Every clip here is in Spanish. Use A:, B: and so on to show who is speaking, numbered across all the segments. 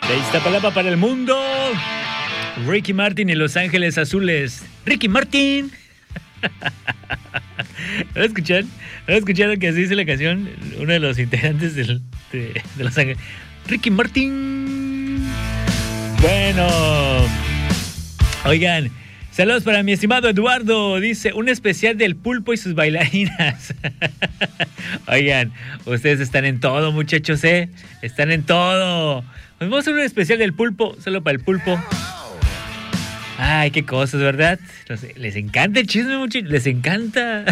A: De Iztapalapa para el mundo, Ricky Martin y Los Ángeles Azules. ¡Ricky Martin! ¿No escucharon? ¿No escucharon que así dice la canción? Uno de los integrantes de Los Ángeles. ¡Ricky Martin! Bueno, oigan, saludos para mi estimado Eduardo. Dice, un especial del Pulpo y sus bailarinas. Oigan, ustedes están en todo, muchachos, ¿eh? Están en todo. Pues vamos a hacer un especial del Pulpo, solo para el Pulpo. Ay, qué cosas, ¿verdad? Les encanta el chisme, muchachos. Les encanta.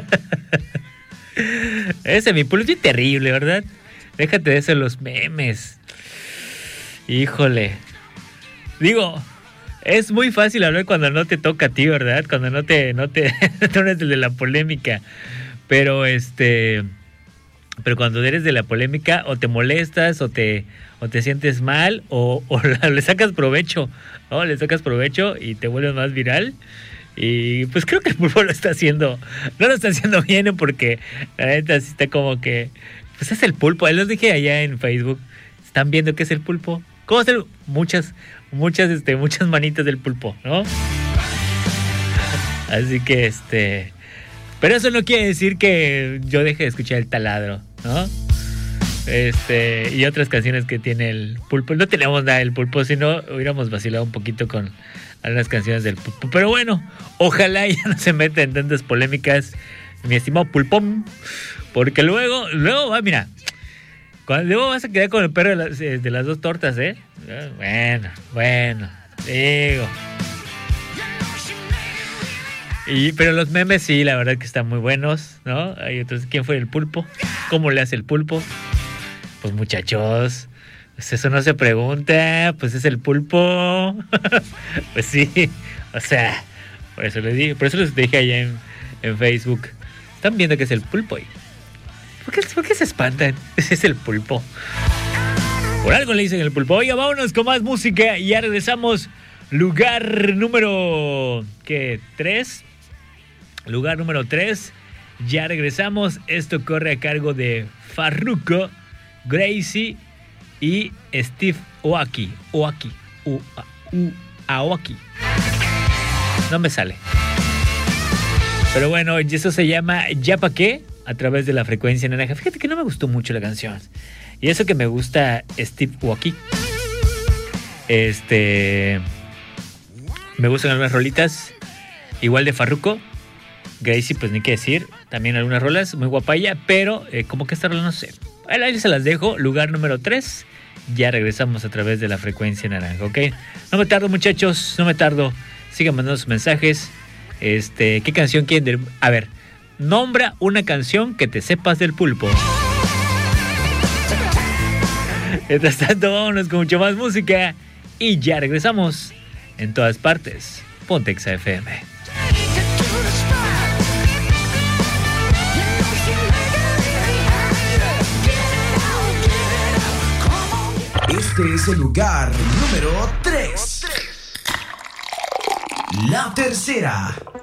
A: Ese mi Pulpo es terrible, ¿verdad? Déjate de eso, los memes. Híjole. Digo, es muy fácil hablar cuando no te toca a ti, ¿verdad? Cuando no te tú eres el de la polémica. Pero pero cuando eres de la polémica, o te molestas, o te sientes mal, o le sacas provecho, ¿no? Le sacas provecho y te vuelves más viral. Y pues creo que el Pulpo no lo está haciendo bien, porque la neta sí está como que, pues es el Pulpo. Él los dije allá en Facebook, están viendo qué es el Pulpo. ¿Cómo hacer muchas manitas del Pulpo, ¿no? Así que pero eso no quiere decir que yo deje de escuchar el taladro, ¿no? Y otras canciones que tiene el Pulpo. No tenemos nada del Pulpo, si no hubiéramos vacilado un poquito con algunas canciones del Pulpo. Pero bueno, ojalá ya no se meta en tantas polémicas, mi estimado Pulpón, porque luego va, mira, luego vas a quedar con el perro de las dos tortas, ¿eh? Bueno, digo. Pero los memes sí, la verdad que están muy buenos, ¿no? Hay otros, ¿quién fue el Pulpo? ¿Cómo le hace el Pulpo? Pues muchachos, pues eso no se pregunta, pues es el Pulpo. Pues sí, o sea, por eso les dije allá en Facebook. Están viendo que es el Pulpo. ¿Por qué se espantan? Es el Pulpo. Por algo le dicen el Pulpo. Oiga, vámonos con más música y ya regresamos. Lugar número 3. Lugar número 3. Ya regresamos. Esto corre a cargo de Farruko, Gracie y Steve Aoki. Aoki. No me sale. Pero bueno, y eso se llama ¿Ya pa' qué? A través de la frecuencia naranja. Fíjate que no me gustó mucho la canción. Y eso que me gusta Steve Aoki. Me gustan algunas rolitas. Igual de Farruko. Gracie, pues ni qué decir. También algunas rolas, muy guapaya. Pero como que esta rola no sé. Ahí se las dejo. Lugar número 3. Ya regresamos a través de la frecuencia naranja, ¿ok? No me tardo, muchachos. No me tardo. Sigan mandando sus mensajes. ¿Qué canción quieren? A ver, nombra una canción que te sepas del Pulpo. Mientras tanto, vámonos con mucho más música. Y ya regresamos. En todas partes. Ponte Exa FM.
B: Este es el lugar número 3. La tercera.